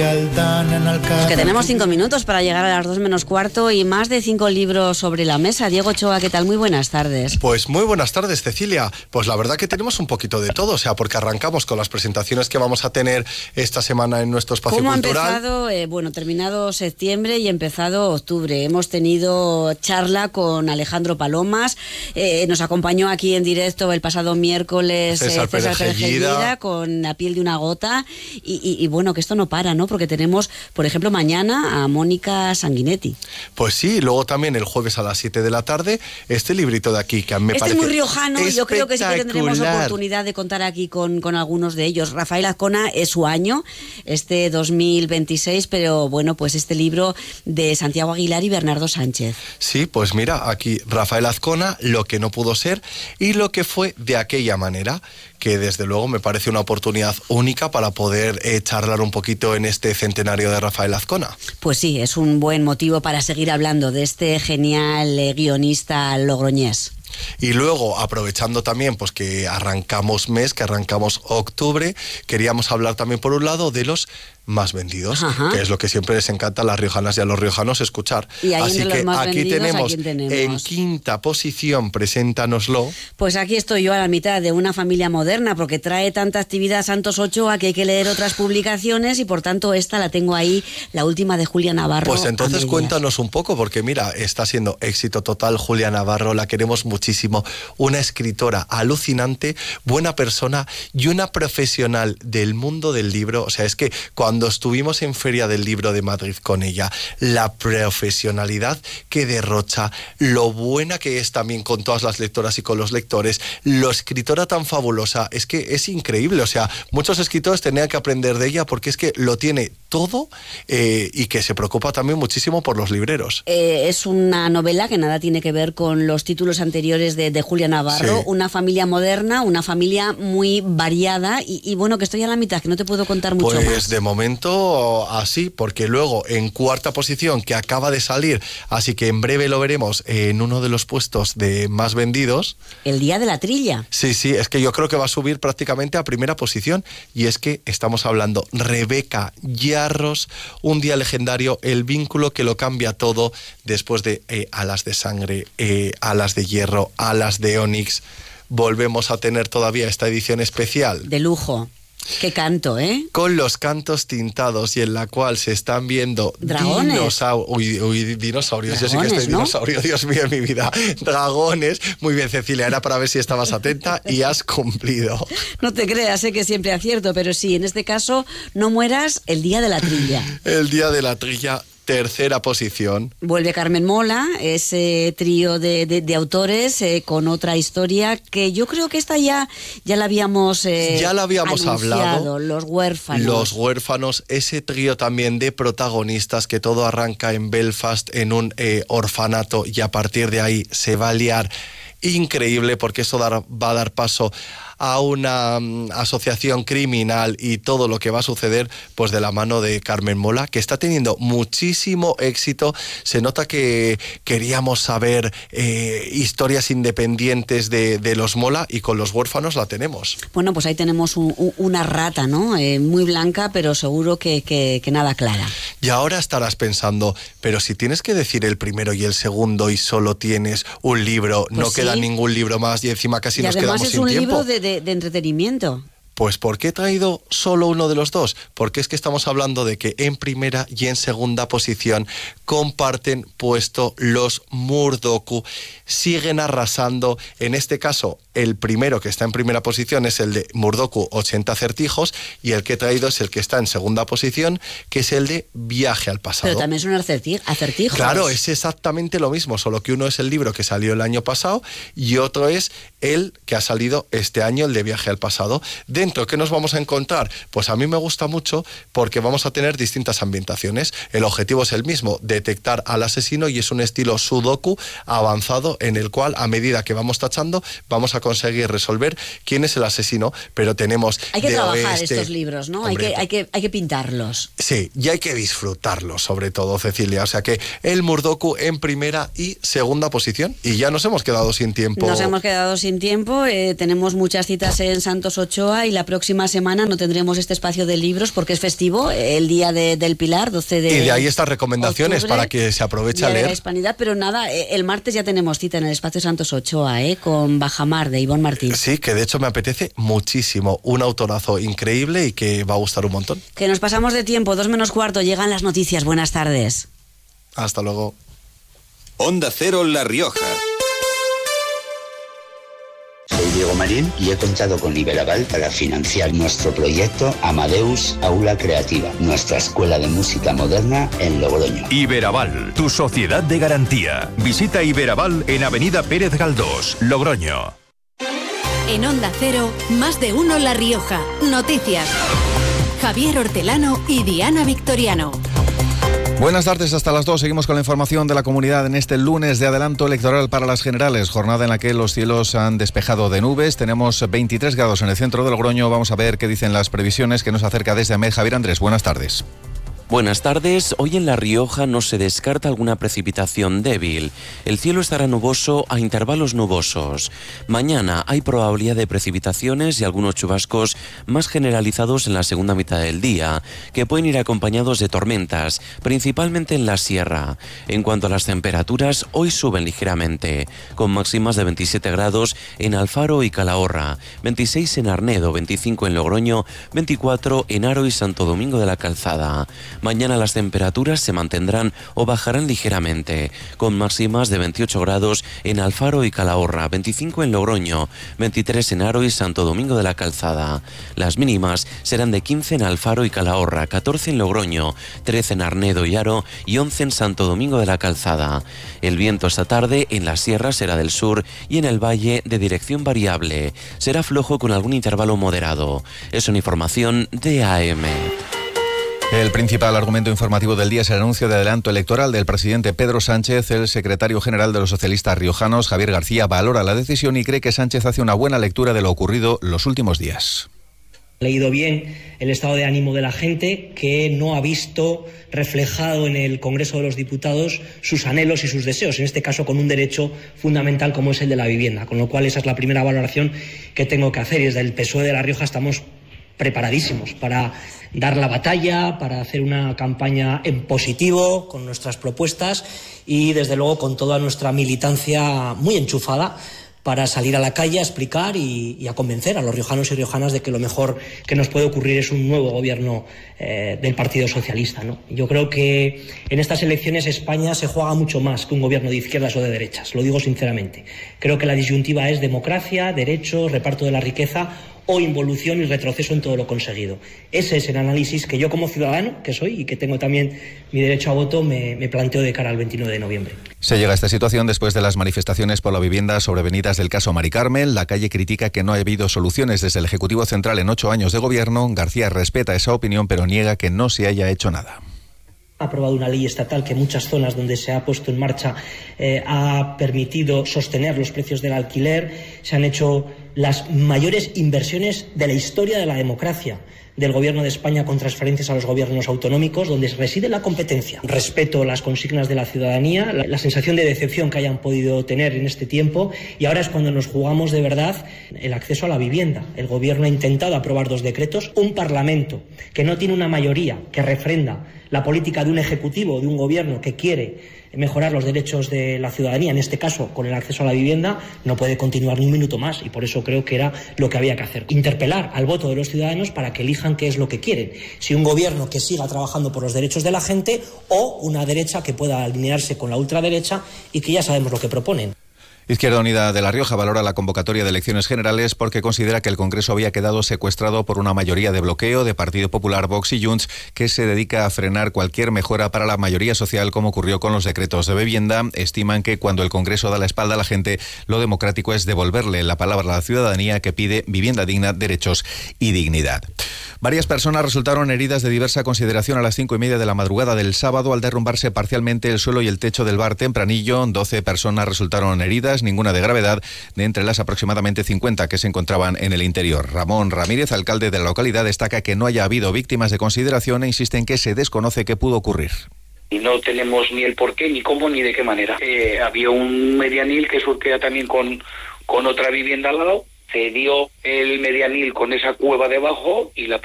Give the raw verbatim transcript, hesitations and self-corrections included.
Pues que tenemos cinco minutos para llegar a las dos menos cuarto y más de cinco libros sobre la mesa. Diego Ochoa, ¿qué tal? Muy buenas tardes. Pues muy buenas tardes, Cecilia. Pues la verdad que tenemos un poquito de todo, o sea, porque arrancamos con las presentaciones que vamos a tener esta semana en nuestro espacio ¿Cómo cultural. ha empezado? Eh, bueno, terminado septiembre y empezado octubre. Hemos tenido charla con Alejandro Palomas, eh, nos acompañó aquí en directo el pasado miércoles César, eh, César Pérez Gellida con La piel de una gota y, y, y bueno, que esto no para, ¿no? Porque tenemos, por ejemplo, mañana a Mónica Sanguinetti. Pues sí, luego también el jueves a las siete de la tarde, este librito de aquí que a mí me este parece es muy riojano, yo creo que sí que tendremos oportunidad de contar aquí con, con algunos de ellos. Rafael Azcona es su año, este dos mil veintiséis, pero bueno, pues este libro de Santiago Aguilar y Bernardo Sánchez. Sí, pues mira, aquí Rafael Azcona, Lo que no pudo ser y lo que fue de aquella manera, que desde luego me parece una oportunidad única para poder eh, charlar un poquito en este centenario de Rafael Azcona. Pues sí, es un buen motivo para seguir hablando de este genial eh, guionista logroñés. Y luego, aprovechando también pues que arrancamos mes, que arrancamos octubre, queríamos hablar también por un lado de los más vendidos, Ajá. que es lo que siempre les encanta a las riojanas y a los riojanos escuchar. Y ahí Así entre que los más aquí vendidos, tenemos, ¿a quién tenemos en quinta posición, preséntanoslo. Pues aquí estoy yo a la mitad de Una familia moderna, porque trae tanta actividad Santos Ochoa que hay que leer otras publicaciones y por tanto esta la tengo ahí, la última de Julia Navarro. Pues entonces cuéntanos un poco, porque mira, está siendo éxito total Julia Navarro, la queremos muchísimo, una escritora alucinante, buena persona y una profesional del mundo del libro. O sea, es que cuando estuvimos en Feria del Libro de Madrid con ella, la profesionalidad que derrocha, lo buena que es también con todas las lectoras y con los lectores, lo escritora tan fabulosa, es que es increíble. O sea, muchos escritores tenían que aprender de ella porque es que lo tiene todo eh, y que se preocupa también muchísimo por los libreros. Eh, es una novela que nada tiene que ver con los títulos anteriores de, de Julia Navarro, sí. Una familia moderna, una familia muy variada y, y bueno, que estoy a la mitad, que no te puedo contar mucho pues más. Pues de momento así, porque luego en cuarta posición, que acaba de salir, así que en breve lo veremos en uno de los puestos de más vendidos. El día de la trilla. Sí, sí, es que yo creo que va a subir prácticamente a primera posición y es que estamos hablando Rebeca Yarros, un día legendario, el vínculo que lo cambia todo después de eh, Alas de sangre, eh, Alas de hierro, Alas de onix. Volvemos a tener todavía esta edición especial. De lujo. Qué canto, ¿eh? Con los cantos tintados y en la cual se están viendo dragones. Dinosaur... Uy, uy, dinosaurios. Dragones, yo sí que estoy ¿no? dinosaurio, Dios mío, en mi vida. Dragones. Muy bien, Cecilia, era para ver si estabas atenta y has cumplido. No te creas, sé que siempre acierto, pero sí, en este caso, no mueras el día de la trilla. El día de la trilla. Tercera posición. Vuelve Carmen Mola, ese trío de, de, de autores eh, con otra historia que yo creo que esta ya, ya la habíamos eh, ya la habíamos hablado. Los huérfanos. Los huérfanos, ese trío también de protagonistas que todo arranca en Belfast en un eh, orfanato y a partir de ahí se va a liar increíble porque eso dar, va a dar paso a una um, asociación criminal y todo lo que va a suceder pues de la mano de Carmen Mola, que está teniendo muchísimo éxito. Se nota que queríamos saber eh, historias independientes de, de los Mola y con los huérfanos la tenemos. Bueno, pues ahí tenemos un, un, una rata, ¿no? Eh, muy blanca, pero seguro que, que, que nada clara. Y ahora estarás pensando, pero si tienes que decir el primero y el segundo y solo tienes un libro, pues no sí. queda ningún libro más y encima casi y nos quedamos sin tiempo. Y además es un libro de, de, de entretenimiento. Pues ¿por qué he traído solo uno de los dos? Porque es que estamos hablando de que en primera y en segunda posición comparten puesto los Murdoku. Siguen arrasando. En este caso, el primero que está en primera posición es el de Murdoku, ochenta acertijos, y el que he traído es el que está en segunda posición, que es el de Viaje al pasado. Pero también son acertijos. Claro, es exactamente lo mismo, solo que uno es el libro que salió el año pasado y otro es el que ha salido este año, el de Viaje al pasado. De Dentro, ¿qué nos vamos a encontrar? Pues a mí me gusta mucho porque vamos a tener distintas ambientaciones. El objetivo es el mismo, detectar al asesino, y es un estilo sudoku avanzado en el cual a medida que vamos tachando vamos a conseguir resolver quién es el asesino, pero tenemos... Hay que trabajar oeste, estos libros, ¿no? Hombre, hay, que, hay, que, hay que pintarlos. Sí, y hay que disfrutarlos, sobre todo, Cecilia. O sea que el Murdoku en primera y segunda posición, y ya nos hemos quedado sin tiempo. Nos hemos quedado sin tiempo, eh, tenemos muchas citas en Santos Ochoa y la próxima semana no tendremos este espacio de libros porque es festivo, el día de, del Pilar, doce de Y de ahí estas recomendaciones octubre, para que se aproveche a leer. De la Hispanidad, pero nada, el martes ya tenemos cita en el espacio Santos Ochoa, eh, con Bajamar de Ivonne Martín. Sí, que de hecho me apetece muchísimo, un autorazo increíble y que va a gustar un montón. Que nos pasamos de tiempo, dos menos cuarto, llegan las noticias, buenas tardes. Hasta luego. Onda Cero La Rioja. Soy Diego Marín y he contado con Iberaval para financiar nuestro proyecto Amadeus Aula Creativa, nuestra escuela de música moderna en Logroño. Iberaval, tu sociedad de garantía. Visita Iberaval en Avenida Pérez Galdós, Logroño. En Onda Cero, más de uno La Rioja. Noticias. Javier Hortelano y Diana Victoriano. Buenas tardes, hasta las dos. Seguimos con la información de la comunidad en este lunes de adelanto electoral para las generales, jornada en la que los cielos han despejado de nubes. Tenemos veintitrés grados en el centro de Logroño. Vamos a ver qué dicen las previsiones que nos acerca desde Amed. Javier Andrés, buenas tardes. Buenas tardes. Hoy en La Rioja no se descarta alguna precipitación débil. El cielo estará nuboso a intervalos nubosos. Mañana hay probabilidad de precipitaciones y algunos chubascos más generalizados en la segunda mitad del día, que pueden ir acompañados de tormentas, principalmente en la sierra. En cuanto a las temperaturas, hoy suben ligeramente, con máximas de veintisiete grados en Alfaro y Calahorra, veintiséis en Arnedo, veinticinco en Logroño, veinticuatro en Haro y Santo Domingo de la Calzada. Mañana las temperaturas se mantendrán o bajarán ligeramente, con máximas de veintiocho grados en Alfaro y Calahorra, veinticinco en Logroño, veintitrés en Haro y Santo Domingo de la Calzada. Las mínimas serán de quince en Alfaro y Calahorra, catorce en Logroño, trece en Arnedo y Haro y once en Santo Domingo de la Calzada. El viento esta tarde en la sierra será del sur y en el valle de dirección variable. Será flojo con algún intervalo moderado. Es una información de A M. El principal argumento informativo del día es el anuncio de adelanto electoral del presidente Pedro Sánchez. El secretario general de los socialistas riojanos, Javier García, valora la decisión y cree que Sánchez hace una buena lectura de lo ocurrido los últimos días. He leído bien el estado de ánimo de la gente, que no ha visto reflejado en el Congreso de los Diputados sus anhelos y sus deseos, en este caso con un derecho fundamental como es el de la vivienda, con lo cual esa es la primera valoración que tengo que hacer, y desde el P S O E de La Rioja estamos preparadísimos para dar la batalla, para hacer una campaña en positivo con nuestras propuestas y desde luego con toda nuestra militancia muy enchufada para salir a la calle a explicar y, y a convencer a los riojanos y riojanas de que lo mejor que nos puede ocurrir es un nuevo gobierno eh, del Partido Socialista, ¿no? Yo creo que en estas elecciones España se juega mucho más que un gobierno de izquierdas o de derechas, lo digo sinceramente. Creo que la disyuntiva es democracia, derechos, reparto de la riqueza o involución y retroceso en todo lo conseguido. Ese es el análisis que yo como ciudadano, que soy y que tengo también mi derecho a voto, me, me planteo de cara al veintinueve de noviembre. Se llega a esta situación después de las manifestaciones por la vivienda sobrevenidas del caso Mari Carmen. La calle critica que no ha habido soluciones desde el Ejecutivo Central en ocho años de gobierno. García respeta esa opinión, pero niega que no se haya hecho nada. Ha aprobado una ley estatal que en muchas zonas donde se ha puesto en marcha eh, ha permitido sostener los precios del alquiler. Se han hecho las mayores inversiones de la historia de la democracia del Gobierno de España con transferencias a los gobiernos autonómicos, donde reside la competencia. Respeto las consignas de la ciudadanía, la, la sensación de decepción que hayan podido tener en este tiempo, y ahora es cuando nos jugamos de verdad el acceso a la vivienda. El Gobierno ha intentado aprobar dos decretos, un Parlamento que no tiene una mayoría que refrenda la política de un Ejecutivo, de un Gobierno que quiere mejorar los derechos de la ciudadanía, en este caso con el acceso a la vivienda, no puede continuar ni un minuto más, y por eso creo que era lo que había que hacer. Interpelar al voto de los ciudadanos para que elijan qué es lo que quieren. Si un gobierno que siga trabajando por los derechos de la gente o una derecha que pueda alinearse con la ultraderecha y que ya sabemos lo que proponen. Izquierda Unida de La Rioja valora la convocatoria de elecciones generales porque considera que el Congreso había quedado secuestrado por una mayoría de bloqueo de Partido Popular, Vox y Junts, que se dedica a frenar cualquier mejora para la mayoría social, como ocurrió con los decretos de vivienda. Estiman que cuando el Congreso da la espalda a la gente, lo democrático es devolverle la palabra a la ciudadanía, que pide vivienda digna, derechos y dignidad. Varias personas resultaron heridas de diversa consideración a las cinco y media de la madrugada del sábado al derrumbarse parcialmente el suelo y el techo del bar Tempranillo. doce personas resultaron heridas heridas, ninguna de gravedad, de entre las aproximadamente cincuenta que se encontraban en el interior. Ramón Ramírez, alcalde de la localidad, destaca que no haya habido víctimas de consideración e insiste en que se desconoce qué pudo ocurrir. Y no tenemos ni el porqué, ni cómo, ni de qué manera. Eh, había un medianil que surquea también con, con otra vivienda al lado, se dio el medianil con esa cueva debajo y la